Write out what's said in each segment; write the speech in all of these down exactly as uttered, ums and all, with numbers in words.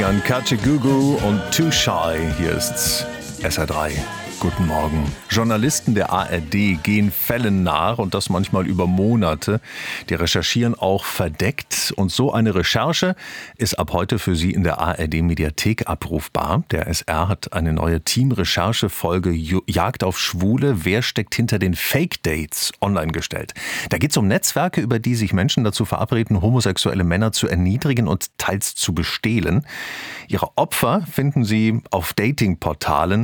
An Kachegugu und Too Shy, hier ist S R drei. Guten Morgen. Journalisten der A R D gehen Fällen nach und das manchmal über Monate. Die recherchieren auch verdeckt und so eine Recherche ist ab heute für Sie in der A R D-Mediathek abrufbar. Der S R hat eine neue Team-Recherche-Folge Jagd auf Schwule. Wer steckt hinter den Fake-Dates online gestellt? Da geht es um Netzwerke, über die sich Menschen dazu verabreden, homosexuelle Männer zu erniedrigen und teils zu bestehlen. Ihre Opfer finden Sie auf Dating-Portalen.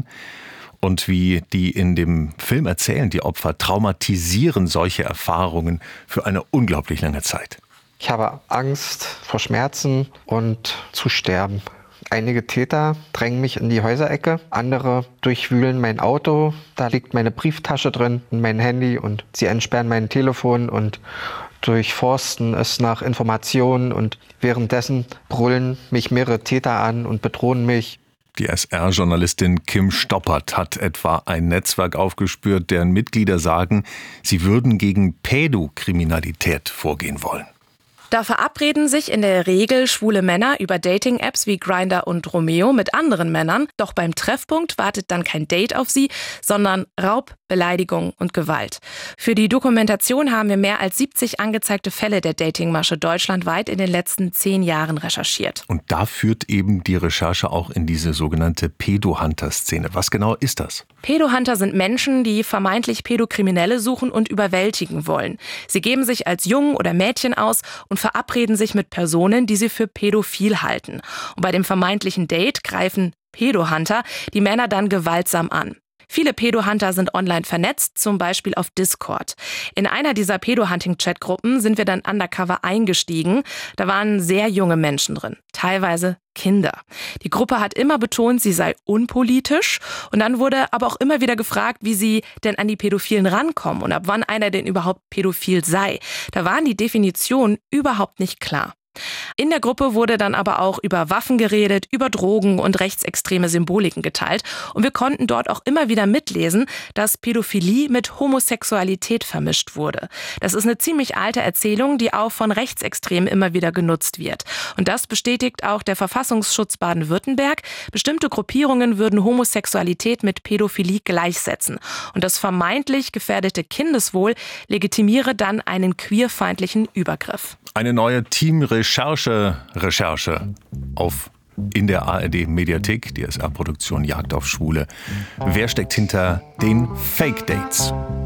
Und wie die in dem Film erzählen, die Opfer traumatisieren solche Erfahrungen für eine unglaublich lange Zeit. Ich habe Angst vor Schmerzen und zu sterben. Einige Täter drängen mich in die Häuserecke, andere durchwühlen mein Auto, da liegt meine Brieftasche drin und mein Handy und sie entsperren mein Telefon und durchforsten es nach Informationen und währenddessen brüllen mich mehrere Täter an und bedrohen mich. Die S R-Journalistin Kim Stoppert hat etwa ein Netzwerk aufgespürt, deren Mitglieder sagen, sie würden gegen Pädokriminalität vorgehen wollen. Da verabreden sich in der Regel schwule Männer über Dating-Apps wie Grindr und Romeo mit anderen Männern. Doch beim Treffpunkt wartet dann kein Date auf sie, sondern Raub, Beleidigung und Gewalt. Für die Dokumentation haben wir mehr als siebzig angezeigte Fälle der Datingmasche deutschlandweit in den letzten zehn Jahren recherchiert. Und da führt eben die Recherche auch in diese sogenannte Pedo-Hunter-Szene. Was genau ist das? Pedo-Hunter sind Menschen, die vermeintlich Pädokriminelle suchen und überwältigen wollen. Sie geben sich als Jungen oder Mädchen aus und verabreden sich mit Personen, die sie für pädophil halten. Und bei dem vermeintlichen Date greifen Pedo-Hunter die Männer dann gewaltsam an. Viele Pedo-Hunter sind online vernetzt, zum Beispiel auf Discord. In einer dieser Pedo-Hunting-Chatgruppen sind wir dann undercover eingestiegen. Da waren sehr junge Menschen drin, teilweise Kinder. Die Gruppe hat immer betont, sie sei unpolitisch. Und dann wurde aber auch immer wieder gefragt, wie sie denn an die Pädophilen rankommen und ab wann einer denn überhaupt pädophil sei. Da waren die Definitionen überhaupt nicht klar. In der Gruppe wurde dann aber auch über Waffen geredet, über Drogen und rechtsextreme Symboliken geteilt. Und wir konnten dort auch immer wieder mitlesen, dass Pädophilie mit Homosexualität vermischt wurde. Das ist eine ziemlich alte Erzählung, die auch von Rechtsextremen immer wieder genutzt wird. Und das bestätigt auch der Verfassungsschutz Baden-Württemberg. Bestimmte Gruppierungen würden Homosexualität mit Pädophilie gleichsetzen. Und das vermeintlich gefährdete Kindeswohl legitimiere dann einen queerfeindlichen Übergriff. Eine neue Team-Recherche, Recherche auf in der A R D-Mediathek, die S R-Produktion Jagd auf Schwule. Wer steckt hinter den Fake-Dates?